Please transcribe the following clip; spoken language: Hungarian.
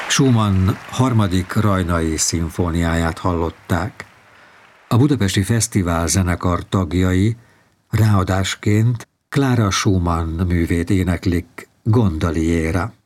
Schumann harmadik rajnai szimfóniáját hallották. A Budapesti Fesztivál zenekar tagjai ráadásként Clara Schumann művét éneklik, Gondoliera.